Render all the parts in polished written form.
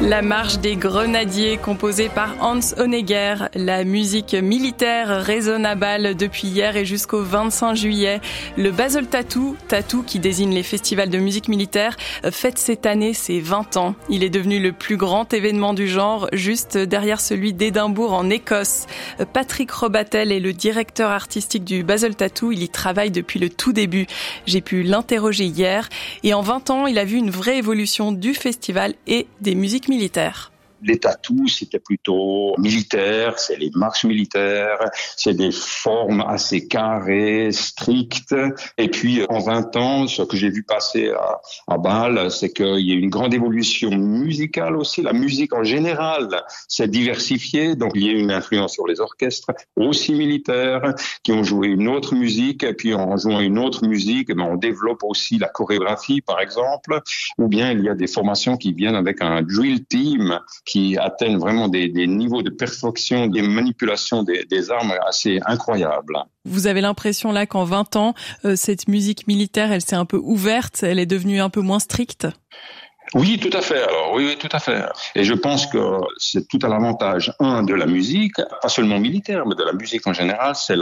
La marche des grenadiers composée par Hans Honegger. La musique militaire résonne à Bâle depuis hier et jusqu'au 25 juillet. Le Basel Tattoo qui désigne les festivals de musique militaire, fête cette année ses 20 ans. Il est devenu le plus grand événement du genre, juste derrière celui d'Édimbourg en Écosse. Patrick Robatel est le directeur artistique du Basel Tattoo. Il y travaille depuis le tout début. J'ai pu l'interroger hier et en 20 ans, il a vu une vraie évolution du festival et des musiques militaires. Les tatous, c'était plutôt militaire, c'est les marches militaires, c'est des formes assez carrées, strictes. Et puis, en 20 ans, ce que j'ai vu passer à Bâle, c'est qu'il y a une grande évolution musicale aussi. La musique en général s'est diversifiée. Donc, il y a une influence sur les orchestres, aussi militaires, qui ont joué une autre musique. Et puis, en jouant une autre musique, on développe aussi la chorégraphie, par exemple. Ou bien, il y a des formations qui viennent avec un drill team, qui atteignent vraiment des niveaux de perfection, des manipulations des armes assez incroyables. Vous avez l'impression là qu'en 20 ans, cette musique militaire, elle s'est un peu ouverte, elle est devenue un peu moins stricte ? Oui, tout à fait. Alors, oui, tout à fait. Et je pense que c'est tout à l'avantage, de la musique, pas seulement militaire, mais de la musique en général, c'est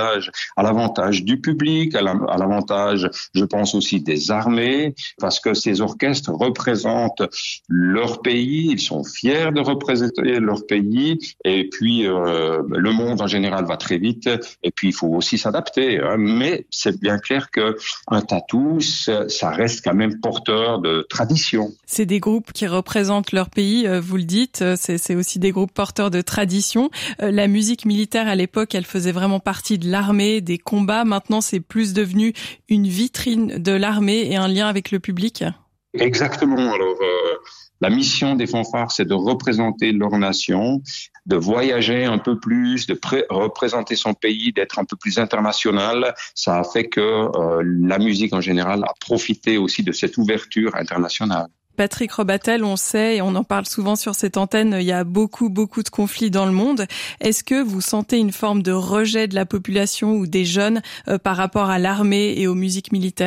à l'avantage du public, à l'avantage, je pense aussi des armées, parce que ces orchestres représentent leur pays, ils sont fiers de représenter leur pays, et puis le monde en général va très vite, et puis il faut aussi s'adapter. Mais c'est bien clair que un tatou, ça reste quand même porteur de tradition. C'est des groupes qui représentent leur pays, vous le dites, c'est aussi des groupes porteurs de tradition. La musique militaire à l'époque, elle faisait vraiment partie de l'armée, des combats. Maintenant, c'est plus devenu une vitrine de l'armée et un lien avec le public. Exactement. Alors, la mission des fanfares, c'est de représenter leur nation, de voyager un peu plus, de représenter son pays, d'être un peu plus international. Ça a fait que la musique en général a profité aussi de cette ouverture internationale. Patrick Robatel, on sait et on en parle souvent sur cette antenne, il y a beaucoup de conflits dans le monde. Est-ce que vous sentez une forme de rejet de la population ou des jeunes par rapport à l'armée et aux musiques militaires ?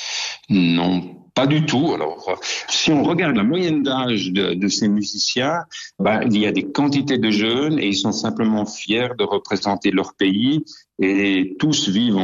Non, pas du tout. Alors, si on regarde la moyenne d'âge de ces musiciens, il y a des quantités de jeunes et ils sont simplement fiers de représenter leur pays et tous vivent